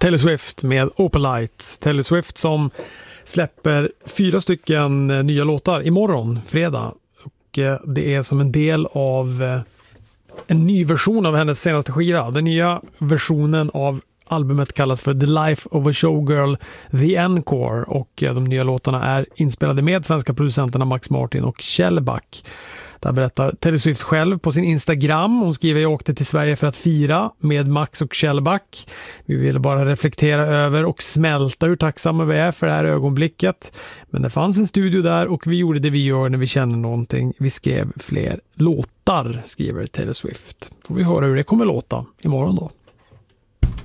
Taylor Swift med Open Light. Taylor Swift som släpper 4 stycken nya låtar imorgon, fredag. Och det är som en del av en ny version av hennes senaste skiva. Den nya versionen av albumet kallas för The Life of a Showgirl, The Encore, och de nya låtarna är inspelade med svenska producenterna Max Martin och Kjellback. Där berättar Taylor Swift själv på sin Instagram. Hon skriver: jag åkte till Sverige för att fira med Max och Kjellback. Vi ville bara reflektera över och smälta hur tacksamma vi är för det här ögonblicket. Men det fanns en studio där och vi gjorde det vi gör när vi känner någonting. Vi skrev fler låtar, skriver Taylor Swift. Får vi höra hur det kommer låta imorgon då.